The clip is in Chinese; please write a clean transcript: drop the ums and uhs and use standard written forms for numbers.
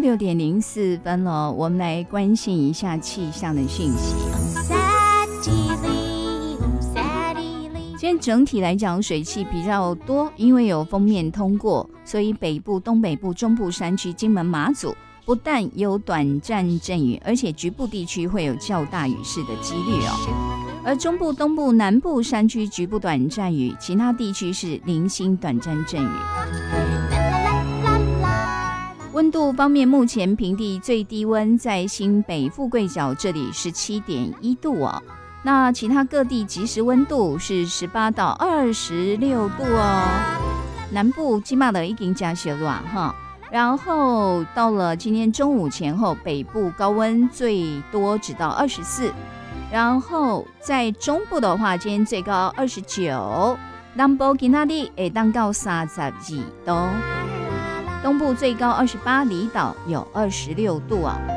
6:04了，我们来关心一下气象的讯息。今天整体来讲水汽比较多，因为有锋面通过，所以北部、东北部、中部山区、金门、马祖不但有短暂阵雨，而且局部地区会有较大雨势的几率哦。而中部、东部、南部山区局部短暂雨，其他地区是零星短暂阵雨。温度方面，目前平地最低温在新北富贵角这里17.1度哦。那其他各地即时温度是18到26度哦。南部起码的已经加热了哈，然后到了今天中午前后，北部高温最多只到24，然后在中部的话，今天最高29，南部今天的会当到32度，东部最高28，离岛有26度啊。